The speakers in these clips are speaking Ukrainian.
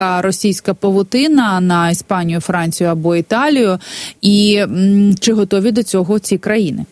російська павутина на Іспанію, Францію або Італію, і чи готові до цього ці країни?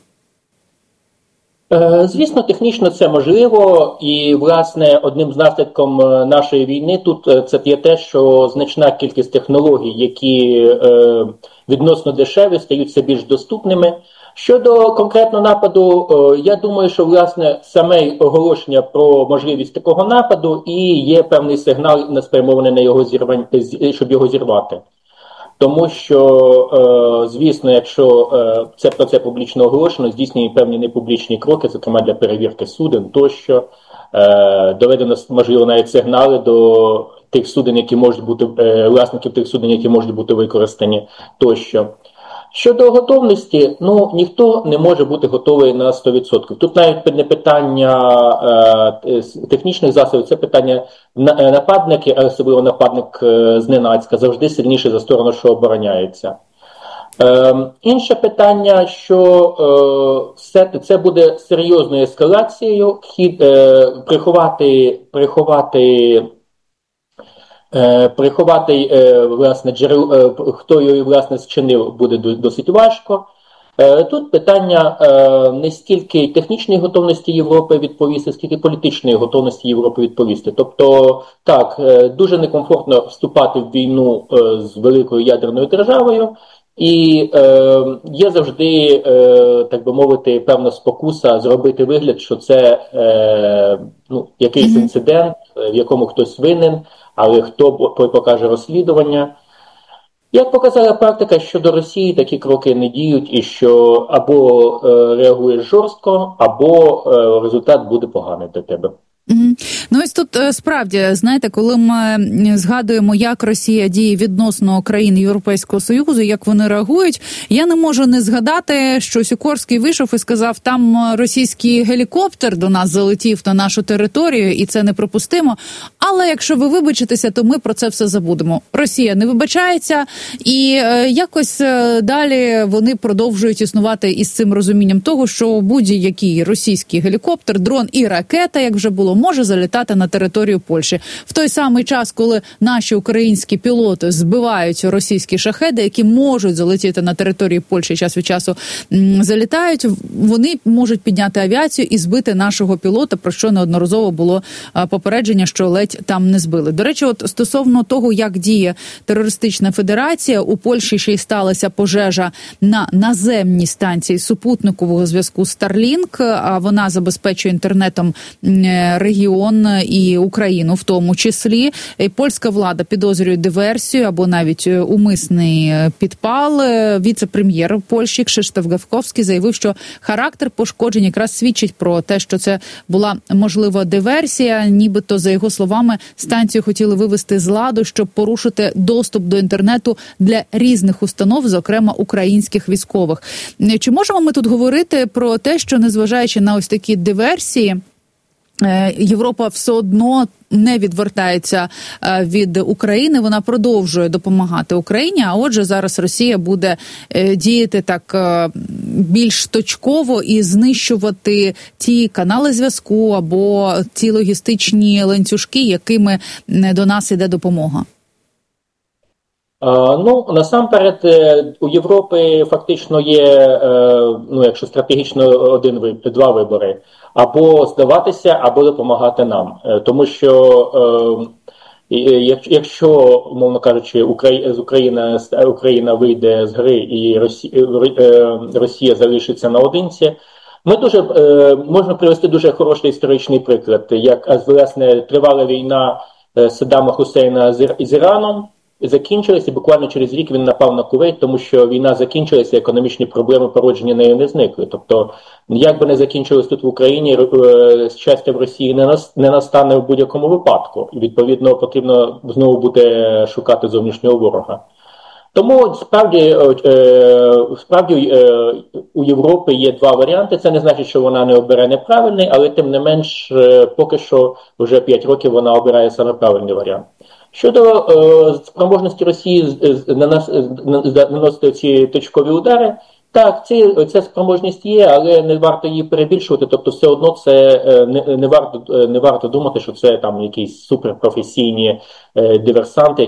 Звісно, технічно це можливо, і, власне, одним з наслідком нашої війни тут це є те, що значна кількість технологій, які відносно дешеві, стають все більш доступними. Щодо конкретного нападу, я думаю, що, власне, саме оголошення про можливість такого нападу і є певний сигнал, спрямований на його зірвання, щоб його зірвати. Тому що, звісно, якщо про це публічно оголошено, здійснюють певні непублічні кроки, зокрема для перевірки суден тощо, доведено, можливо, навіть сигнали до тих суден, які можуть бути, власників тих суден, які можуть бути використані тощо. Щодо готовності, ніхто не може бути готовий на 100%. Тут навіть не питання технічних засобів, це питання нападники, а особливо нападник зненацька, завжди сильніше за сторону, що обороняється. Інше питання, що це буде серйозною ескалацією, приховати власне хто його власне зчинив, буде досить важко. Тут питання не стільки технічної готовності Європи відповісти, скільки політичної готовності Європи відповісти. Тобто, так, дуже некомфортно вступати в війну з великою ядерною державою, і є завжди, так би мовити, певна спокуса зробити вигляд, що це якийсь інцидент, в якому хтось винен, але хто покаже розслідування. Як показала практика, щодо Росії такі кроки не діють, і що або реагуєш жорстко, або результат буде поганий для тебе. Ось тут справді, знаєте, коли ми згадуємо, як Росія діє відносно країн Європейського Союзу, як вони реагують, я не можу не згадати, що Сікорський вийшов і сказав, там російський гелікоптер до нас залетів на нашу територію, і це неприпустимо. Але якщо ви вибачитеся, то ми про це все забудемо. Росія не вибачається, і якось далі вони продовжують існувати із цим розумінням того, що будь-який російський гелікоптер, дрон і ракета, як вже було, може залітати на територію Польщі. В той самий час, коли наші українські пілоти збивають російські шахеди, які можуть залетіти на територію Польщі, час від часу залітають, вони можуть підняти авіацію і збити нашого пілота, про що неодноразово було попередження, що ледь там не збили. До речі, от стосовно того, як діє терористична федерація, у Польщі ще й сталася пожежа на наземній станції супутникового зв'язку Starlink, а вона забезпечує інтернетом регіон і Україну в тому числі. І польська влада підозрює диверсію або навіть умисний підпал. Віце-прем'єр Польщі Крzysztof Gawkowski заявив, що характер пошкоджень якраз свідчить про те, що це була можлива диверсія. Нібито, за його словами, станцію хотіли вивести з ладу, щоб порушити доступ до інтернету для різних установ, зокрема українських військових. Чи можемо ми тут говорити про те, що незважаючи на ось такі диверсії, Європа все одно не відвертається від України, вона продовжує допомагати Україні, а отже зараз Росія буде діяти так більш точково і знищувати ті канали зв'язку або ті логістичні ланцюжки, якими до нас іде допомога? Насамперед, у Європи фактично є, якщо стратегічно два вибори. Або здаватися, або допомагати нам. Тому що, якщо, умовно кажучи, Україна вийде з гри і Росія залишиться наодинці, можна привести дуже хороший історичний приклад, як, власне, тривала війна Саддама Хусейна з Іраном, закінчилася, і буквально через рік він напав на Кувейт, тому що війна закінчилася, економічні проблеми породжені нею не зникли. Тобто, як би не закінчилось тут в Україні, щастя в Росії не настане в будь-якому випадку. І, відповідно, потрібно знову буде шукати зовнішнього ворога. Тому, справді, у Європи є два варіанти. Це не значить, що вона не обере неправильний, але, тим не менш, поки що вже 5 років вона обирає саме правильний варіант. Щодо спроможності Росії наносити ці точкові удари, Так, ця спроможність є, але не варто її перебільшувати. Тобто, все одно це не варто думати, що це там якісь суперпрофесійні диверсанти,